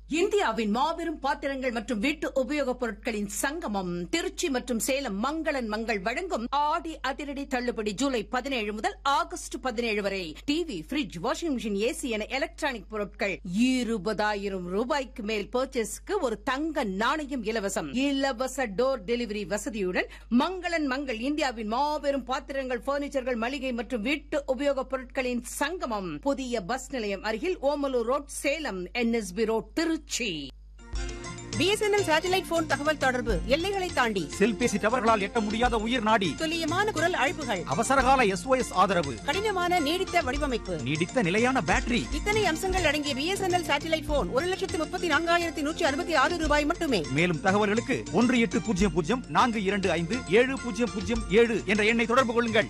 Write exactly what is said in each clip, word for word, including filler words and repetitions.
இந்தியாவின் மாபெரும் பாத்திரங்கள் மற்றும் வீட்டு உபயோகப் பொருட்களின் சங்கமம் திருச்சி மற்றும் சேலம் மங்களன் மங்கள் வழங்கும் ஆடி அதிரடி தள்ளுபடி ஜூலை பதினேழு முதல் ஆகஸ்ட் பதினேழு வரை TV fridge washing machine AC என எலக்ட்ரானிக் பொருட்கள் இருபதாயிரம் ரூபாய்க்கு மேல் பர்ச்சேஸ்க்கு ஒரு தங்க நாணயம் இலவசம். இலவச டோர் டெலிவரி வசதியுடன் மங்களன் மங்கள் இந்தியாவின் மாபெரும் பாத்திரங்கள் பர்னிச்சர்கள் மளிகை மற்றும் வீட்டு உபயோகப் பொருட்களின் சங்கமம் புதிய பஸ் நிலையம் அருகில் Omalur road Salem NSP road Trichy. BSNL satellite phone தகவல் தொடர்பு எல்லைகளை தாண்டி செல்பேசி டவர்களால் எட்ட முடியாத உயிர் நாடி துல்லியமான குரல் அழைப்புகள் அவசரகால எஸ்ஓஎஸ் ஆதரவு கடினமான நீடித்த வடிவமைப்பு நீடித்த நிலையான பேட்டரி இத்தனை அம்சங்கள் அடங்கிய பிஎஸ்என்எல் சேட்டலைட் போன் ஒரு லட்சத்து முப்பத்தி நான்காயிரத்தி நூற்றி அறுபத்தி ஆறு ரூபாய் மட்டுமே. மேலும் தகவல்களுக்கு ஒன்று எட்டு பூஜ்ஜியம் பூஜ்ஜியம் நான்கு இரண்டு ஐந்து ஏழு பூஜ்ஜியம் பூஜ்ஜியம் ஏழு என்ற எண்ணை தொடர்பு கொள்ளுங்கள்.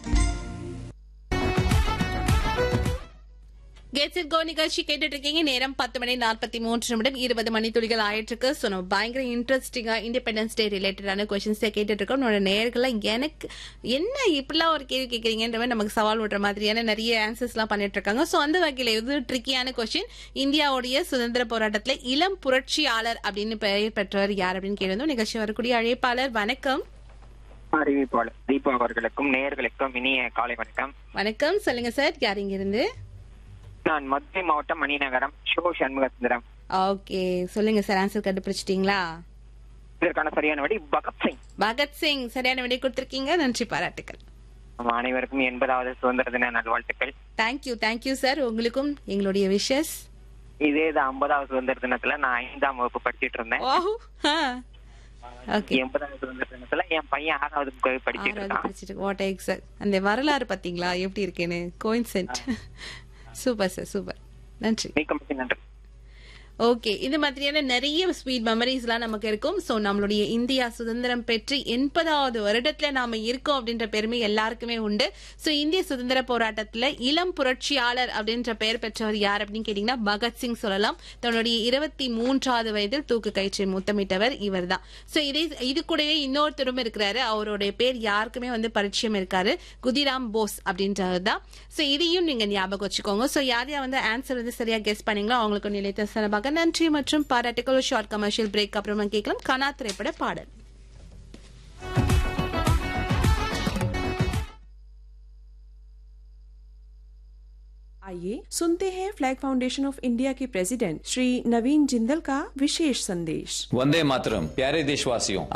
கெட்ஸ் இட் கோ நிகழ்ச்சி கேட்டுட்டு இருக்கீங்க. நேரம் பத்து மணி நாற்பத்தி மூன்று நிமிடம் இருபது மணி துளிகள் ஆயிட்டு ஸோ நம்ம பயங்கர இன்ட்ரெஸ்டிங்கா இண்டிபெண்டன்ஸ் டே ரிலேட்டடான கொஸ்டின்ஸ் கேட்டுட்டு இருக்கோம். நம்மளோட நேர்கள எனக்கு என்ன இப்படிலாம் ஒரு கேள்வி கேட்கறீங்கன்ற மாதிரி நமக்கு சவால் விடுற மாதிரியான நிறைய ஆன்சர்ஸ் எல்லாம் பண்ணிட்டு இருக்காங்க. ஸோ அந்த வகையில இது ட்ரிக்கியான கொஸ்டின். இந்தியாவுடைய சுதந்திர போராட்டத்துல இளம் புரட்சியாளர் அப்படின்னு பெயர் பெற்றவர் யார் அப்படின்னு கேட்டிருந்தோம். நிகழ்ச்சி வரக்கூடிய அழைப்பாளர் வணக்கம். அறிவிப்பாளர் தீபா அவர்களுக்கும் நேயர்களுக்கும் இனிய காலை வணக்கம். வணக்கம், சொல்லுங்க சார், யார் இங்க இருந்து? நான் மதுரை மாவட்டம் மணிநகரம் ஷோ சண்முகசுந்தரம். ஓகே, சொல்லுங்க சார், ஆன்சர் கண்டுபிடிச்சிட்டீங்களா? இதற்கான சரியான விடை பகத்சிங். பகத்சிங் சரியான விடை கொடுத்திருக்கீங்க, நன்றி, பாராட்டுக்கள். அனைவருக்கும் எண்பதாவது சுதந்திர தின நல்வாழ்த்துக்கள். தேங்க்யூ தேங்க்யூ சார், உங்களுக்கும் எங்களுடைய விஷஸ். இதேதான் ஐம்பதாவது சுதந்திர தினத்துல நான் ஐந்தாம் வகுப்பு படிச்சிட்டு இருந்தேன். எண்பதாவது சுதந்திர தினத்துல என் பையன் ஆறாவது படிச்சிட்டு இருக்கான். வாட் எக்ஸாக்ட் அந்த வரலாறு பாத்தீங்களா எப்படி இருக்கேன்னு? கோயின்சிடென்ட். சூப்பர் சார், சூப்பர், நன்றி. நன்றி. ஓகே, இது மாதிரியான நிறைய ஸ்வீட் மெமரிஸ் எல்லாம் நமக்கு இருக்கும். சோ நம்மளுடைய இந்தியா சுதந்திரம் பெற்று எண்பதாவது வருடத்துல நாம இருக்கோம் அப்படின்ற பெருமை எல்லாருக்குமே உண்டு. சோ இந்திய சுதந்திர போராட்டத்துல இளம் புரட்சியாளர் அப்படின்ற பெயர் பெற்றவர் யார் அப்படின்னு கேட்டீங்கன்னா பகத்சிங் சொல்லலாம். தன்னுடைய இருபத்தி மூன்றாவது வயதில் தூக்கு கயிற்றை முத்தமிட்டவர் இவர் தான். சோ இதே இது கூடவே இன்னொருத்தரும் இருக்கிறாரு, அவருடைய பேர் யாருக்குமே வந்து பரிச்சயம் இருக்காரு, குதிராம் போஸ் அப்படின்றவர் தான். சோ இதையும் நீங்க ஞாபகம் வச்சுக்கோங்க. சோ யார் யார் வந்து ஆன்சர் வந்து சரியா கெஸ் பண்ணீங்களோ அவங்களுக்கு நிலைத்த சிறப்பாக நன்றி மற்றும் பாராட்டுகள். ஷார்ட் கமர்ஷியல் பிரேக் அப்புறமா கேட்கலாம் கனா திரைப்பட பாடல். आइए सुनते हैं फ्लैग फाउंडेशन ऑफ इंडिया के प्रेसिडेंट श्री नवीन जिंदल का विशेष संदेश. वंदे मातरम. प्यारे देशवासियों,